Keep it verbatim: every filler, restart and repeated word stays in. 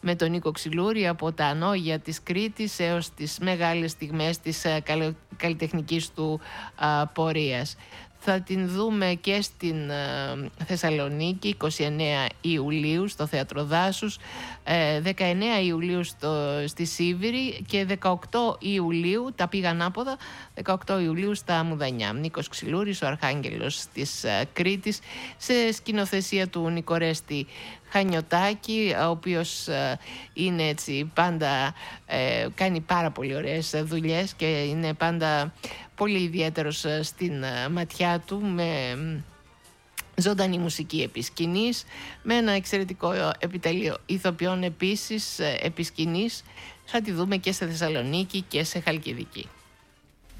με τον Νίκο Ξυλούρη από τα ανώγεια της Κρήτης έως τις μεγάλες στιγμές της καλλιτεχνικής του πορείας. Θα την δούμε και στην Θεσσαλονίκη είκοσι εννέα Ιουλίου στο Θέατρο Δάσους, δεκαεννέα Ιουλίου στο, στη Σίβηρη και δεκαοκτώ Ιουλίου, τα πήγα ανάποδα, δεκαοκτώ Ιουλίου στα Μουδανιά. Νίκος Ξυλούρης, ο Αρχάγγελος της Κρήτης, σε σκηνοθεσία του Νικορέστη Χανιωτάκη, ο οποίος είναι έτσι πάντα, ε, κάνει πάρα πολύ ωραίες δουλειές και είναι πάντα πολύ ιδιαίτερος στην ματιά του, με ζωντανή μουσική επί σκηνής, με ένα εξαιρετικό επιτελείο ηθοποιών επίσης επί σκηνής. Θα τη δούμε και σε Θεσσαλονίκη και σε Χαλκιδική.